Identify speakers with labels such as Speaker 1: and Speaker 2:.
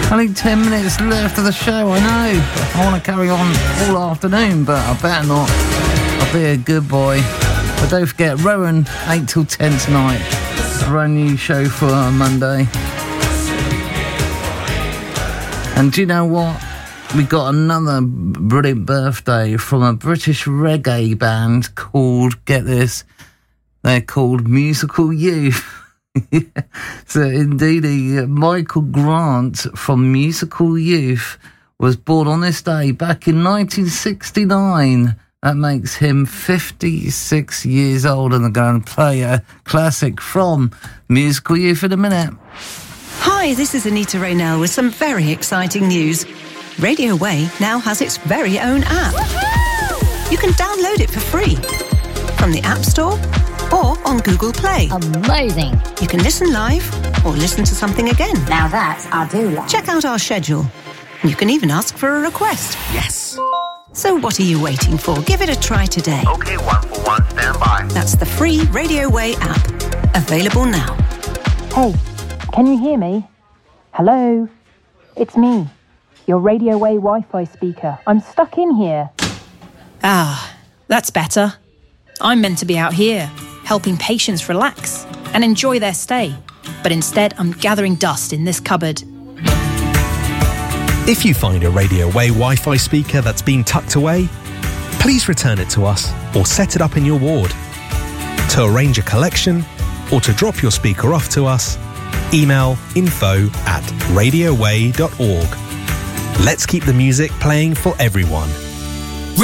Speaker 1: Only 10 minutes left of the show, I know. I want to carry on all afternoon, but I better not. I'll be a good boy. But don't forget, Rowan, 8 till 10 tonight. Brand new show for Monday. And do you know what? We got another brilliant birthday from a British reggae band called, get this, they're called Musical Youth. So indeed, Michael Grant from Musical Youth was born on this day back in 1969. That makes him 56 years old, and they're going to play a classic from Musical Youth in a minute.
Speaker 2: Hi, this is Anita Raynell with some very exciting news. Radio Way now has its very own app. Woohoo! You can download it for free from the App Store or on Google Play.
Speaker 3: Amazing.
Speaker 2: You can listen live or listen to something again.
Speaker 3: Now that I do like.
Speaker 2: Check out our schedule. You can even ask for a request.
Speaker 4: Yes.
Speaker 2: So what are you waiting for? Give it a try today.
Speaker 4: Okay, 141, stand by.
Speaker 2: That's the free Radio Way app. Available now.
Speaker 5: Hey, can you hear me? Hello? It's me, your Radio Way Wi-Fi speaker. I'm stuck in here.
Speaker 6: Ah, that's better. I'm meant to be out here, helping patients relax and enjoy their stay. But instead, I'm gathering dust in this cupboard.
Speaker 7: If you find a Radio Way Wi-Fi speaker that's been tucked away, please return it to us or set it up in your ward. To arrange a collection or to drop your speaker off to us, email info@radioway.org. Let's keep the music playing for everyone.